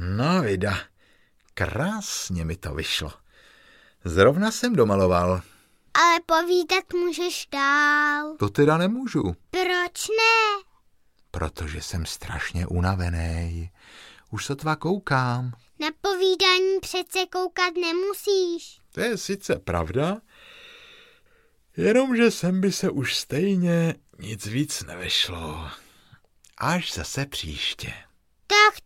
No vida, krásně mi to vyšlo. Zrovna jsem domaloval. Ale povídat můžeš dál. To teda nemůžu. Proč ne? Protože jsem strašně unavený. Už sotva koukám. Na povídání přece koukat nemusíš. To je sice pravda, jenomže sem by se už stejně nic víc nevešlo. Až zase příště. Tak